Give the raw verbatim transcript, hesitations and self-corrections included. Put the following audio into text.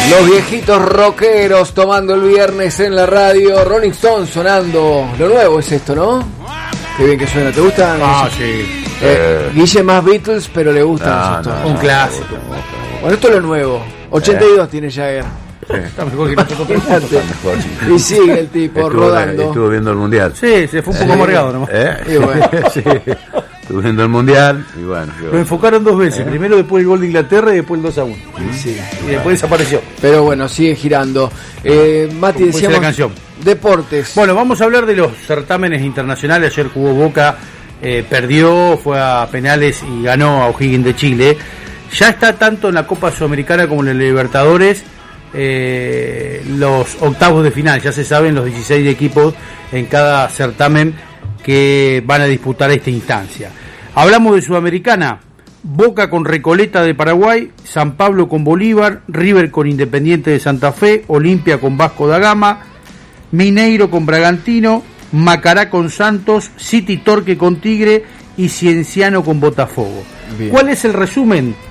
Los viejitos rockeros tomando el viernes en la radio. Rolling Stones sonando. Lo nuevo es esto, ¿no? Qué bien que suena. ¿Te gusta? Ah, sí. Eh, Eh. Guille más Beatles, pero le gustan No, los Stones. no, Un no, clásico. no, no, no. Bueno, esto es lo nuevo. ochenta y dos tiene Jagger. Está mejor que nosotros. Imagínate. Y sigue el tipo Estuvo, rodando. estuvo viendo el mundial. Sí, se fue un poco Sí. amargado nomás. ¿Eh? Y bueno. Sí. Estuvo viendo el mundial y bueno. yo- Lo enfocaron dos veces. Primero después el gol de Inglaterra y después el dos a uno. Sí. Y después desapareció. Pero bueno, sigue girando. Eh, Mati, Como dice decíamos la canción. deportes. Bueno, vamos a hablar de los certámenes internacionales. Ayer jugó Boca, eh, perdió, fue a penales y ganó a O'Higgins de Chile. Ya está tanto en la Copa Sudamericana como en el Libertadores eh, los octavos de final. Ya se saben los dieciséis equipos en cada certamen que van a disputar esta instancia. Hablamos de Sudamericana. Boca con Recoleta de Paraguay, San Pablo con Bolívar, River con Independiente de Santa Fe, Olimpia con Vasco da Gama, Mineiro con Bragantino, Macará con Santos, City Torque con Tigre y Cienciano con Botafogo. Bien. ¿Cuál es el resumen?